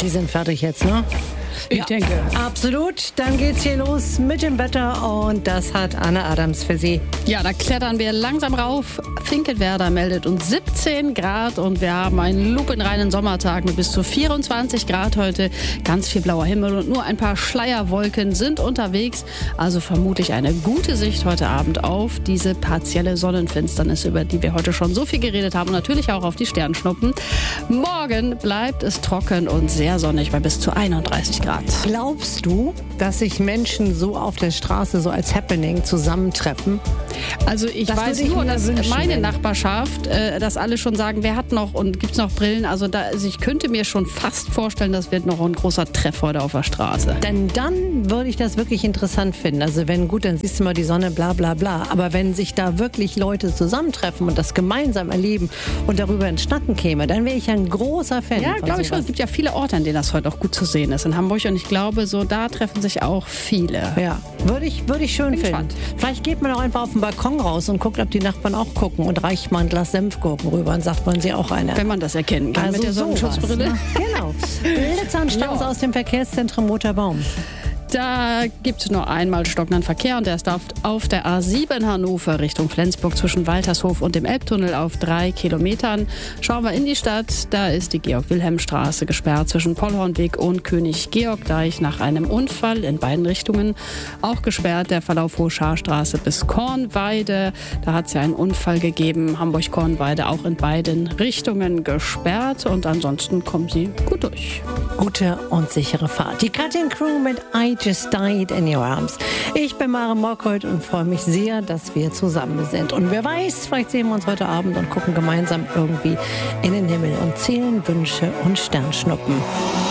Sie sind fertig jetzt, ne? Ich denke. Absolut. Dann geht's hier los mit dem Wetter und das hat Anne Adams für Sie. Ja, da klettern wir langsam rauf. Finkenwerder meldet uns 17 Grad und wir haben einen lupenreinen Sommertag mit bis zu 24 Grad heute. Ganz viel blauer Himmel und nur ein paar Schleierwolken sind unterwegs. Also vermutlich eine gute Sicht heute Abend auf diese partielle Sonnenfinsternis, über die wir heute schon so viel geredet haben. Und natürlich auch auf die Sternschnuppen. Morgen bleibt es trocken und sehr sonnig bei bis zu 31 Grad. Glaubst du, dass sich Menschen so auf der Straße so als Happening zusammentreffen? Also ich weiß nur, dass meine Nachbarschaft, dass alle schon sagen, wer hat noch und gibt es noch Brillen? Also ich könnte mir schon fast vorstellen, das wird noch ein großer Treff heute auf der Straße. Denn dann würde ich das wirklich interessant finden. Also wenn, gut, dann siehst du mal die Sonne, bla bla bla. Aber wenn sich da wirklich Leute zusammentreffen und das gemeinsam erleben und darüber ins Schnacken käme, dann wäre ich ein großer Fan. Ja, glaube ich schon. Es gibt ja viele Orte, an denen das heute auch gut zu sehen ist in Hamburg. Und ich glaube, so da treffen sich auch viele. Ja, würde ich schön finden. Spannend. Vielleicht geht man auch einfach auf den Balkon raus und guckt, ob die Nachbarn auch gucken und reicht mal ein Glas Senfgurken rüber und sagt, wollen sie auch eine. Wenn man das erkennen kann, also mit der Sonnenschutzbrille. Ne? Genau. Blitzer und Staus aus dem Verkehrszentrum Motorbaum. Da gibt es nur einmal stockenden Verkehr und der ist auf der A7 Hannover Richtung Flensburg zwischen Waltershof und dem Elbtunnel auf 3 Kilometern. Schauen wir in die Stadt, da ist die Georg-Wilhelm-Straße gesperrt zwischen Pollhornweg und König-Georg-Deich nach einem Unfall in beiden Richtungen. Auch gesperrt der Verlauf Hohe Scharstraße bis Kornweide. Da hat es ja einen Unfall gegeben. Hamburg-Kornweide auch in beiden Richtungen gesperrt und ansonsten kommen Sie gut durch. Gute und sichere Fahrt. Die Cutting Crew mit I Just Died in Your Arms. Ich bin Mare Morkholt und freue mich sehr, dass wir zusammen sind. Und wer weiß, vielleicht sehen wir uns heute Abend und gucken gemeinsam irgendwie in den Himmel und zählen Wünsche und Sternschnuppen.